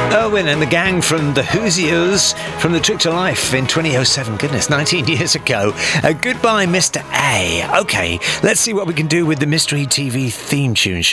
Irwin and the gang from the Hoosiers from The Trick to Life in 2007. Goodness, 19 years ago. Goodbye, Mr. A. Okay, let's see what we can do with the Mystery TV theme tune.